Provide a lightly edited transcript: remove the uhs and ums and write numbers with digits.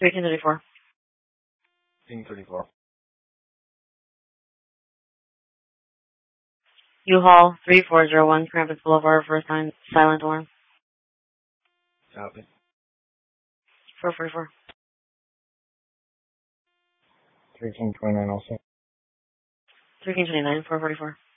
1334. 1334. U-Haul 3401, Krampus Boulevard, first time, silent alarm. Copy. 444. 1329 also. 1329, 444.